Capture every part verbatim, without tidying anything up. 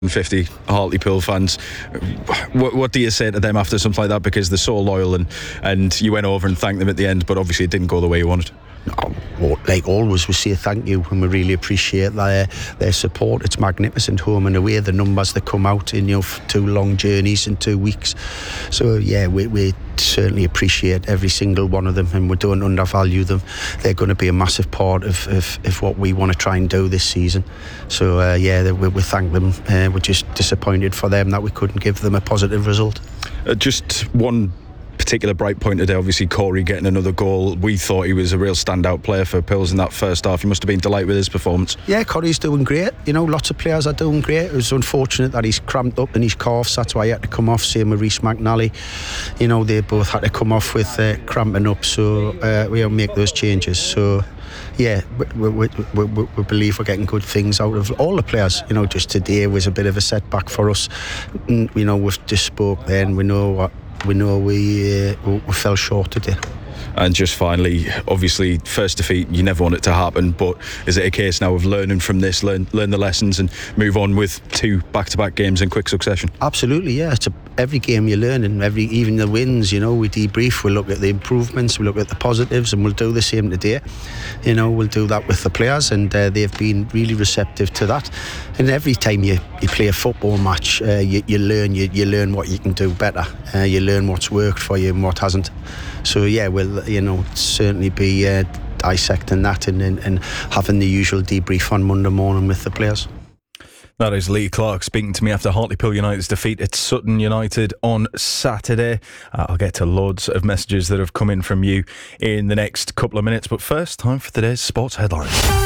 fifty Hartlepool fans. What, what do you say to them after something like that? Because they're so loyal, and, and you went over and thanked them at the end, but obviously it didn't go the way you wanted. No, well, like always, we say thank you, and we really appreciate their their support. It's magnificent, home and away. The numbers that come out in, you know, two long journeys in two weeks. So yeah, we we certainly appreciate every single one of them, and we don't undervalue them. They're going to be a massive part of of, of what we want to try and do this season. So uh, yeah, we, we thank them. Uh, we're just disappointed for them that we couldn't give them a positive result. Uh, just one particular bright point today, obviously Corey getting another goal. We thought he was a real standout player for Pils in that first half. You must have been delighted with his performance. Yeah, Corey's doing great. You know, lots of players are doing great. It was unfortunate that he's cramped up in his calves, that's why he had to come off. Same with Rhys McNally. You know, they both had to come off with uh, cramping up, so uh, we'll make those changes. So yeah, we, we, we, we, we believe we're getting good things out of all the players. You know, just today was a bit of a setback for us. You know, we've just spoke then, we know what we know we, uh, we fell short today. And just finally, obviously first defeat, you never want it to happen, but is it a case now of learning from this, learn learn the lessons and move on with two back-to-back games in quick succession? Absolutely, yeah. It's a, every game you learn, and every even the wins, you know, we debrief, we look at the improvements, we look at the positives, and we'll do the same today. You know, we'll do that with the players, and uh, they've been really receptive to that. And every time you, you play a football match, uh, you, you learn you, you learn what you can do better. Uh, you learn what's worked for you and what hasn't. So yeah, we'll, you know, certainly be uh, dissecting that and, and, and having the usual debrief on Monday morning with the players. That is Lee Clark speaking to me after Hartlepool United's defeat at Sutton United on Saturday. Uh, I'll get to loads of messages that have come in from you in the next couple of minutes, but first, time for today's sports headlines.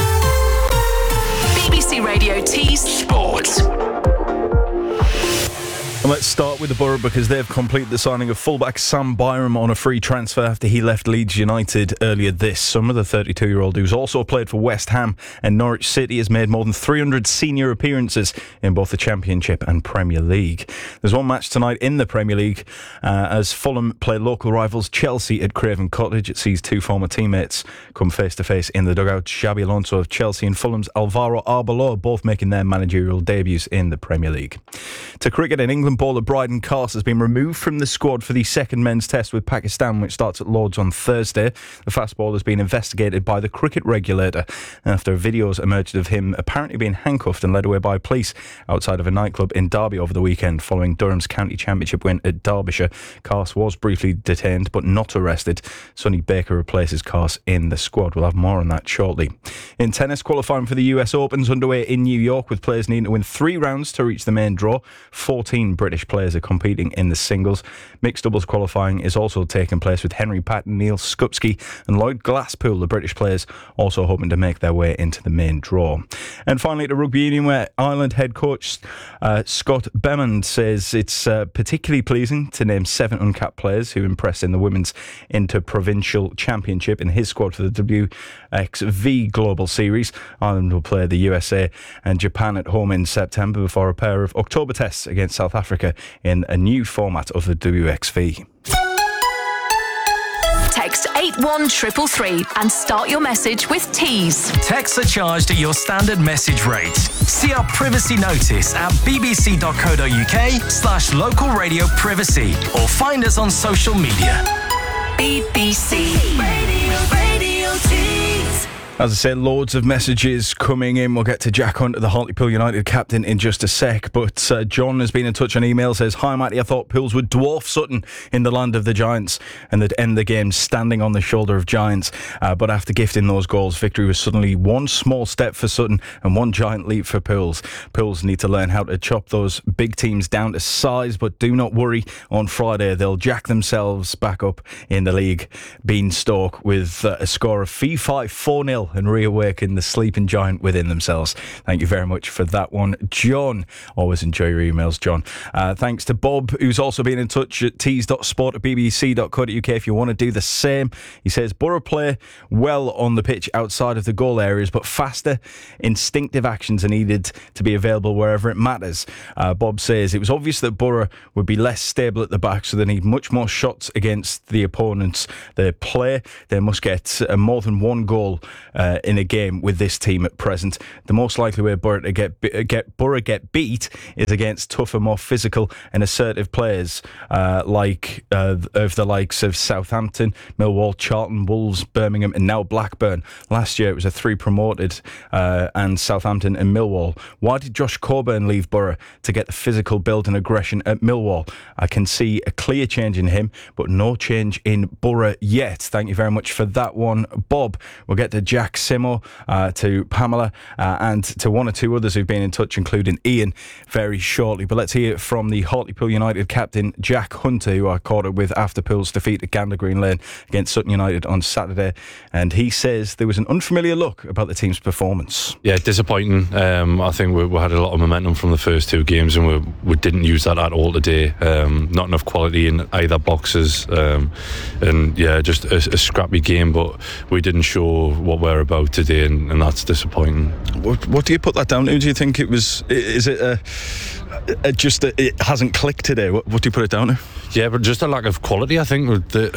B B C Radio Tees Sports. And let's start with the Borough, because they've completed the signing of fullback Sam Byram on a free transfer after he left Leeds United earlier this summer. The thirty-two-year-old, who's also played for West Ham and Norwich City, has made more than three hundred senior appearances in both the Championship and Premier League. There's one match tonight in the Premier League uh, as Fulham play local rivals Chelsea at Craven Cottage. It sees two former teammates come face-to-face in the dugout. Xabi Alonso of Chelsea and Fulham's Alvaro Arbeloa both making their managerial debuts in the Premier League. To cricket, in England, bowler Bryden Carse has been removed from the squad for the second men's test with Pakistan, which starts at Lords on Thursday. The fast bowler has been investigated by the cricket regulator after videos emerged of him apparently being handcuffed and led away by police outside of a nightclub in Derby over the weekend following Durham's county championship win at Derbyshire. Carse was briefly detained but not arrested. Sonny Baker replaces Carse in the squad. We'll have more on that shortly. In tennis, qualifying for the U S Open's underway in New York, with players needing to win three rounds to reach the main draw. fourteen British players are competing in the singles. Mixed doubles qualifying is also taking place, with Henry Patton, Neil Skupski and Lloyd Glasspool, the British players, also hoping to make their way into the main draw. And finally to rugby union, where Ireland head coach uh, Scott Bemmond says it's uh, particularly pleasing to name seven uncapped players who impressed in the women's interprovincial championship in his squad for the W X V Global Series. Ireland will play the U S A and Japan at home in September before a pair of October tests against South Africa in a new format of the W X V. Text eight one three three and start your message with Tees. Texts are charged at your standard message rate. See our privacy notice at bbc.co.uk slash local radio privacy, or find us on social media. B B C Radio, Radio Tees. As I said, loads of messages coming in. We'll get to Jack Hunter, the Hartlepool United captain, in just a sec. But uh, John has been in touch on email, says, "Hi Matty, I thought Pils would dwarf Sutton in the land of the Giants and they'd end the game standing on the shoulder of giants. Uh, but after gifting those goals, victory was suddenly one small step for Sutton and one giant leap for Pils. Pils need to learn how to chop those big teams down to size, but do not worry. On Friday, they'll jack themselves back up in the league beanstalk with uh, a score of Fee five four nil and reawaken the sleeping giant within themselves." Thank you very much for that one, John. Always enjoy your emails, John. Uh, thanks to Bob, who's also been in touch at tees dot sport at b b c dot co dot u k if you want to do the same. He says, "Borough play well on the pitch outside of the goal areas, but faster, instinctive actions are needed to be available wherever it matters." Uh, Bob says, "It was obvious that Borough would be less stable at the back, so they need much more shots against the opponents they play. They must get uh, more than one goal uh, in a game with this team at present. The most likely way Borough to get get Borough get beat is against tougher, more physical and assertive players uh, like uh, of the likes of Southampton, Millwall, Charlton, Wolves, Birmingham, and now Blackburn. Last year it was a three promoted uh, and Southampton and Millwall. Why did Josh Coburn leave Borough? To get the physical build and aggression at Millwall? I can see a clear change in him, but no change in Borough yet. Thank you very much for that one, Bob. We'll get to Jack Simo, uh, to Pamela, uh, and to one or two others who've been in touch, including Ian, very shortly. But let's hear from the Hartlepool United captain, Jack Hunter, who I caught up with after Pool's defeat at Gander Green Lane against Sutton United on Saturday. And he says there was an unfamiliar look about the team's performance. Yeah, disappointing. Um, I think we, we had a lot of momentum from the first two games, and we, we didn't use that at all today. Um, not enough quality in either boxes, um, and yeah, just a, a scrappy game. But we didn't show what we're about today, and, and that's disappointing. What, what do you put that down to? Do you think it was? Is it a, a just a, it hasn't clicked today? What, what do you put it down to? Yeah, but just a lack of quality. I think the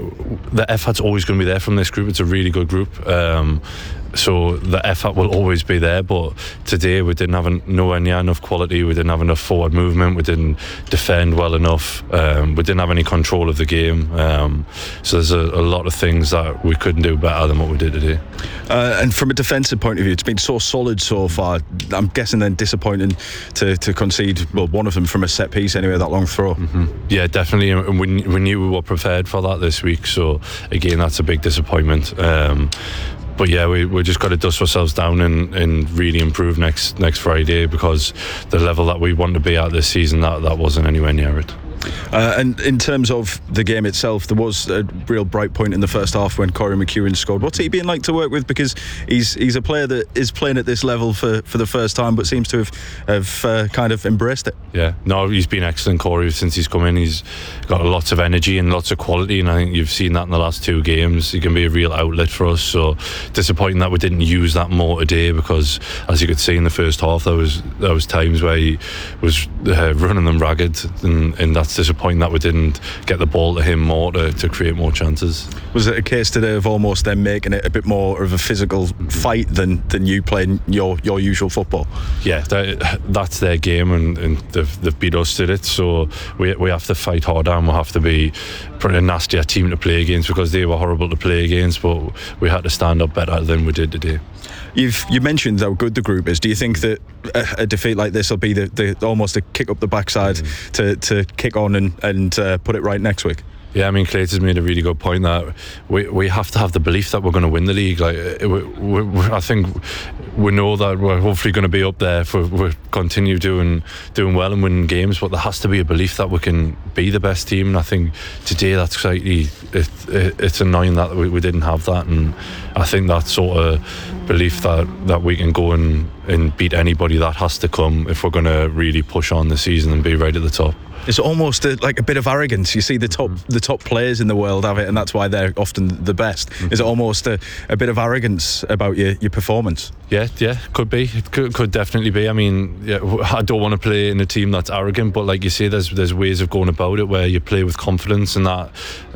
the effort's always going to be there from this group. It's a really good group. Um, So the effort will always be there, but today we didn't have an, nowhere near enough quality. We didn't have enough forward movement. We didn't defend well enough. Um, we didn't have any control of the game. Um, so there's a, a lot of things that we couldn't do better than what we did today. Uh, and from a defensive point of view, it's been so solid so far. I'm guessing then disappointing to, to concede, well, one of them from a set piece anyway, that long throw. Mm-hmm. Yeah, definitely. And we, we knew we were prepared for that this week. So again, that's a big disappointment. Um, But yeah, we we just got to dust ourselves down and, and really improve next next Friday, because the level that we want to be at this season, that, that wasn't anywhere near it. Uh, and in terms of the game itself, there was a real bright point in the first half when Corey McEwen scored. What's he been like to work with? Because he's he's a player that is playing at this level for, for the first time, but seems to have, have uh, kind of embraced it. Yeah, no, he's been excellent, Corey, since he's come in. He's got lots of energy and lots of quality, and I think you've seen that in the last two games. He can be a real outlet for us, so disappointing that we didn't use that more today, because as you could see in the first half, there was there was times where he was uh, running them ragged, and, and that's disappointing that we didn't get the ball to him more to, to create more chances. Was it a case today of almost them making it a bit more of a physical fight than, than you playing your, your usual football? Yeah, that, that's their game, and, and they've, they've beat us to it, so we we have to fight harder, and we have to be a nastier team to play against, because they were horrible to play against, but we had to stand up better than we did today. You've you mentioned how good the group is. Do you think that a, a defeat like this will be the, the almost a kick up the backside mm. to, to kick on and, and uh, put it right next week? Yeah, I mean, Clayton's made a really good point that we we have to have the belief that we're going to win the league. Like, we, we, we, I think we know that we're hopefully going to be up there if we, we continue doing doing well and winning games. But there has to be a belief that we can be the best team. And I think today that's slightly it, it, it's annoying that we, we didn't have that. And I think that sort of belief that, that we can go and, and beat anybody, that has to come if we're going to really push on the season and be right at the top. It's almost a, like a bit of arrogance. You see the top mm-hmm. the top players in the world have it, and that's why they're often the best. Mm-hmm. Is it almost a, a bit of arrogance about your, your performance? Yeah, yeah, could be. It could, could definitely be. I mean, yeah, I don't want to play in a team that's arrogant, but like you say, there's there's ways of going about it where you play with confidence, and that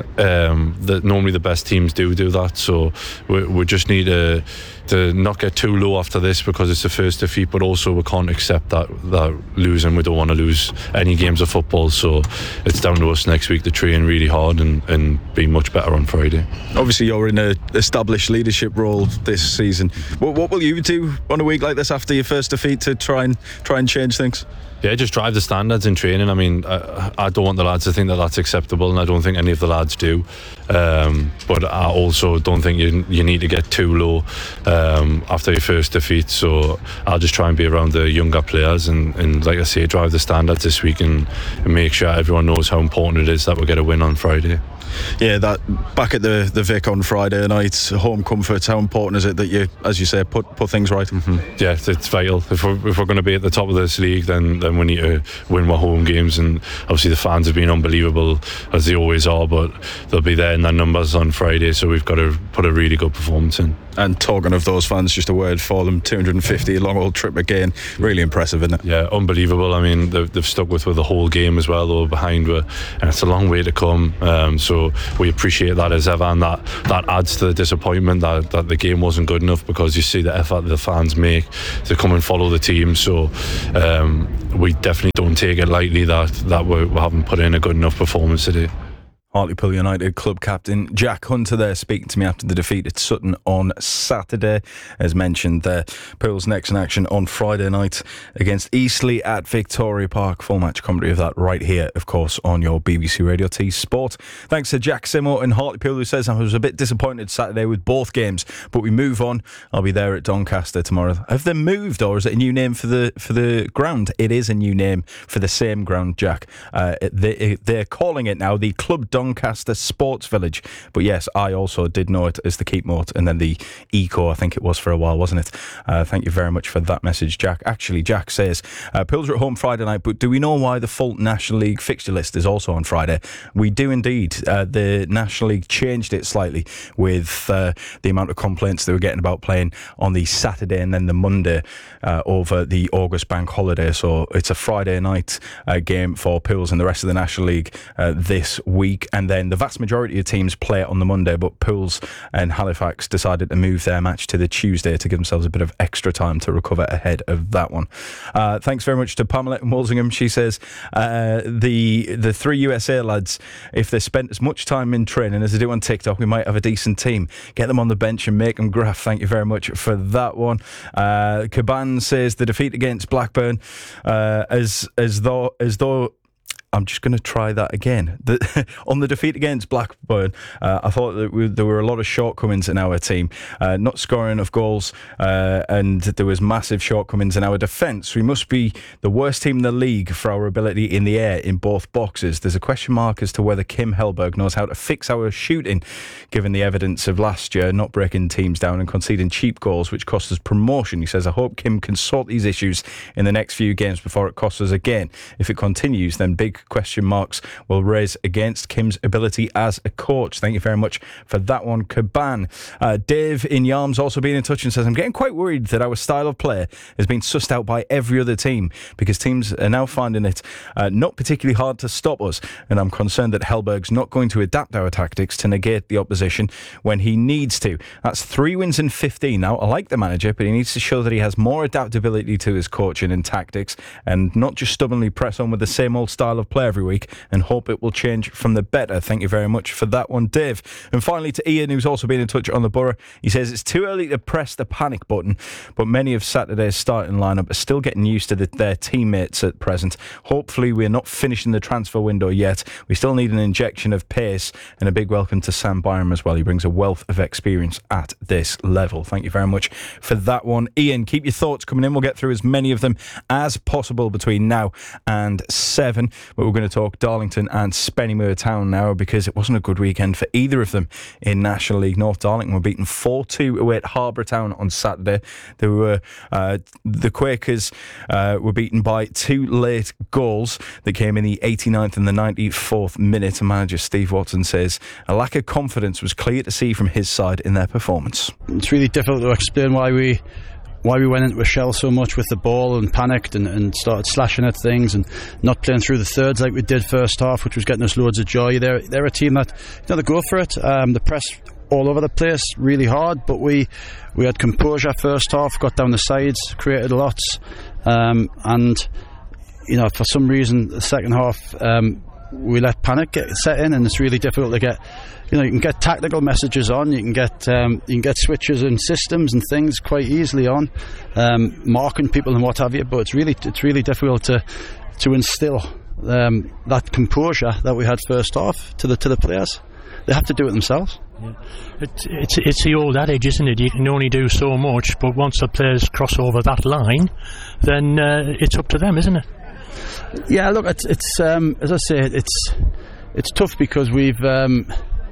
um, that normally the best teams do do that. So we, we just need to to not get too low after this, because it's the first defeat, but also we can't accept that that losing. We don't want to lose any games of football, so it's down to us next week to train really hard and, and be much better on Friday. Obviously you're in an established leadership role this season. What, what will you do on a week like this after your first defeat to try and try and change things? Yeah, just drive the standards in training. I mean, I, I don't want the lads to think that that's acceptable, and I don't think any of the lads do. Um, but I also don't think you you need to get too low um, after your first defeat. So I'll just try and be around the younger players and, and like I say, drive the standards this week and, and make sure everyone knows how important it is that we get a win on Friday. Yeah, that back at the, the Vic on Friday night, home comfort, how important is it that you, as you say, put put things right? Mm-hmm. Yeah, it's vital. If we're, if we're going to be at the top of this league, then, then we need to win our home games, and obviously the fans have been unbelievable, as they always are, but they'll be there in their numbers on Friday, so we've got to put a really good performance in. And talking of those fans, just a word for them, two hundred fifty, long old trip again. Really impressive, isn't it? Yeah, unbelievable. I mean, they've, they've stuck with, with the whole game as well, though, behind, and it's a long way to come. Um, so we appreciate that as ever, and that, that adds to the disappointment that, that the game wasn't good enough, because you see the effort the fans make to come and follow the team. So um, we definitely don't take it lightly that, that we, we haven't put in a good enough performance today. Hartlepool United club captain Jack Hunter there speaking to me after the defeat at Sutton on Saturday. As mentioned there, Pool's next in action on Friday night against Eastleigh at Victoria Park. Full match commentary of that right here, of course, on your B B C Radio T Sport. Thanks to Jack Simo in Hartlepool, who says I was a bit disappointed Saturday with both games, but we move on. I'll be there at Doncaster tomorrow. Have they moved, or is it a new name for the for the ground? It is a new name for the same ground, Jack. Uh, they, they're calling it now the Club Doncaster Doncaster Sports Village. But yes, I also did know it as the Keepmoat and then the Eco, I think it was for a while, wasn't it? Uh, thank you very much for that message, Jack. Actually, Jack says, uh, Pools are at home Friday night, but do we know why the full National League fixture list is also on Friday? We do indeed. Uh, the National League changed it slightly with uh, the amount of complaints they were getting about playing on the Saturday and then the Monday uh, over the August bank holiday. So it's a Friday night uh, game for Pools and the rest of the National League uh, this week. And then the vast majority of teams play it on the Monday, but Pools and Halifax decided to move their match to the Tuesday to give themselves a bit of extra time to recover ahead of that one. Uh, thanks very much to Pamela in Walsingham. She says uh, the the three U S A lads, if they spent as much time in training as they do on TikTok, we might have a decent team. Get them on the bench and make them graph. Thank you very much for that one. Uh, Caban says the defeat against Blackburn uh, as as though as though I'm just going to try that again. The, on the defeat against Blackburn, uh, I thought that we, there were a lot of shortcomings in our team. Uh, not scoring enough goals, uh, and there was massive shortcomings in our defence. We must be the worst team in the league for our ability in the air in both boxes. There's a question mark as to whether Kim Hellberg knows how to fix our shooting, given the evidence of last year, not breaking teams down and conceding cheap goals, which cost us promotion. He says, I hope Kim can sort these issues in the next few games before it costs us again. If it continues, then big question marks will raise against Kim's ability as a coach. Thank you very much for that one, Caban. Uh, Dave in Yarm's also been in touch and says, I'm getting quite worried that our style of play has been sussed out by every other team because teams are now finding it uh, not particularly hard to stop us, and I'm concerned that Hellberg's not going to adapt our tactics to negate the opposition when he needs to. That's three wins in fifteen now. I like the manager, but he needs to show that he has more adaptability to his coaching and tactics and not just stubbornly press on with the same old style of play every week and hope it will change from the better. Thank you very much for that one, Dave. And finally to Ian, who's also been in touch on the Borough. He says it's too early to press the panic button, but many of Saturday's starting lineup are still getting used to the, their teammates at present. Hopefully we're not finishing the transfer window yet. We still need an injection of pace, and a big welcome to Sam Byram as well. He brings a wealth of experience at this level. Thank you very much for that one, Ian. Keep your thoughts coming in. We'll get through as many of them as possible between now and seven, but we're going to talk Darlington and Spennymoor Town now, because it wasn't a good weekend for either of them in National League North. Darlington were beaten four two away at Harbour Town on Saturday. They were uh, the Quakers uh, were beaten by two late goals that came in the eighty-ninth and the ninety-fourth minute. And manager Steve Watson says a lack of confidence was clear to see from his side in their performance. It's really difficult to explain why we why we went into a shell so much with the ball and panicked and, and started slashing at things and not playing through the thirds like we did first half, which was getting us loads of joy. They're, they're a team that, you know, they go for it. Um, the press all over the place, really hard, but we we had composure first half, got down the sides, created lots, um, and you know, for some reason the second half um, we let panic get set in, and it's really difficult to get. You know, you can get tactical messages on, you can get um, you can get switches and systems and things quite easily on, um, marking people and what have you. But it's really it's really difficult to to instill um, that composure that we had first half to the to the players. They have to do it themselves. Yeah. It's, it's it's the old adage, isn't it? You can only do so much, but once the players cross over that line, then uh, it's up to them, isn't it? Yeah, look, it's it's um, as I say, it's it's tough because we've. Um,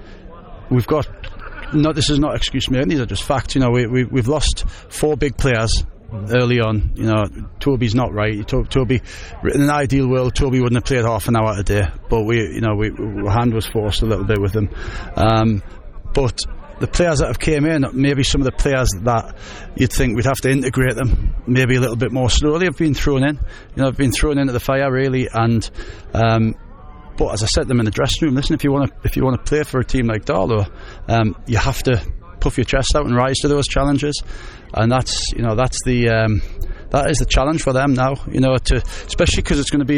We've got, no, this is not excuse me, these are just facts. You know, we, we, we've lost four big players early on. You know, Toby's not right. Toby, in an ideal world, Toby wouldn't have played half an hour a day. But we, you know, we, our hand was forced a little bit with him. Um, but the players that have came in, maybe some of the players that you'd think we'd have to integrate them maybe a little bit more slowly, have been thrown in. You know, have been thrown into the fire really, and um, but as I said to them in the dressing room, listen, if you want to if you want to play for a team like Darlow, um, you have to puff your chest out and rise to those challenges, and that's you know that's the um, that is the challenge for them now. You know, to especially because it's going to be